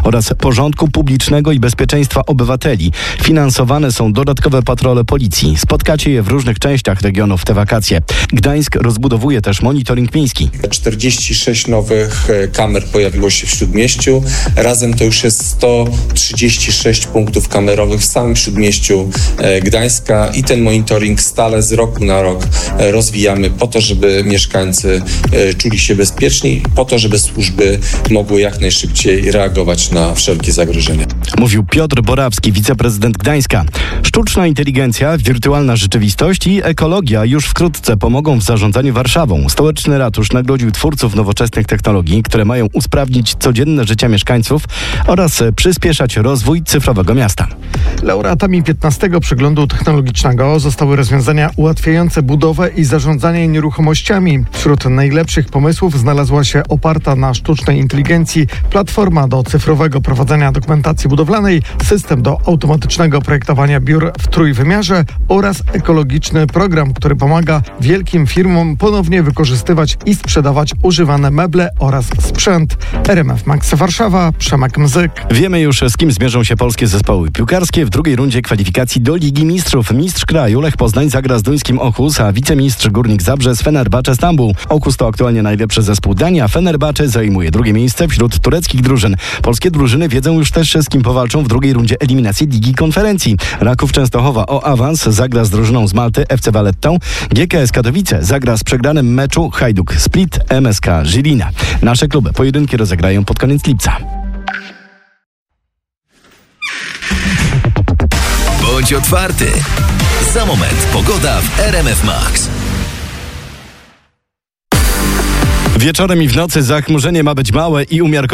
oraz porządku publicznego i bezpieczeństwa obywateli. Finansowane są dodatkowe patrole policji. Spotkacie je w różnych częściach regionów w te wakacje. Gdańsk rozbudowuje też monitoring miejski. 46 nowych kamer pojawiło się w Śródmieściu. Razem to już jest 136 punktów kamerowych w samym Śródmieściu Gdańska i ten monitoring stale z roku na rok rozwijamy po to, żeby mieszkańcy czuli się bezpieczni, po to, żeby służby mogły jak najszybciej reagować na wszelkie zagrożenia. Mówił Piotr Borawski, wiceprezydent Gdańska. Sztuczna inteligencja, wirtualna rzeczywistość i ekologia już wkrótce pomogą w zarządzaniu Warszawą. Stołeczny ratusz nagrodził twórców nowoczesnych technologii, które mają usprawnić codzienne życie mieszkańców oraz przyspieszać rozwój cyfrowego miasta. Laureatami 15. przeglądu technologicznego zostały rozwiązania ułatwiające budowę i zarządzanie nieruchomościami. Wśród najlepszych pomysłów znalazła się oparta na sztucznej inteligencji platforma do cyfrowego prowadzenia dokumentacji budowlanej, system do automatycznego projektowania biur w trójwymiarze oraz ekologiczny program, który pomaga wielkim firmom ponownie wykorzystywać i sprzedawać używane meble oraz sprzęt. RMF Max Warszawa, Przemek Mzyk. Wiemy już, z kim zmierzą się polskie zespoły piłkarskie w drugiej rundzie kwalifikacji do Ligi Mistrzów. Mistrz kraju Lech Poznań zagra z duńskim Aarhus, a wicemistrz Górnik Zabrze z Fenerbahce Stambuł. Aarhus to aktualnie najlepszy zespół Danii, a Fenerbahce zajmuje drugie miejsce wśród tureckich drużyn. Polskie drużyny wiedzą już też, z kim powalczą w drugiej rundzie eliminacji Ligi Konferencji. Raków Częstochowa o awans zagra z drużyną z Malty FC Vallettą. GKS Katowice zagra z przegranym meczu Hajduk Split MSK Żilina. Nasze kluby pojedynki rozegrają pod koniec lipca. Bądź otwarty. Za moment pogoda w RMF Max. Wieczorem i w nocy zachmurzenie ma być małe i umiarkowane.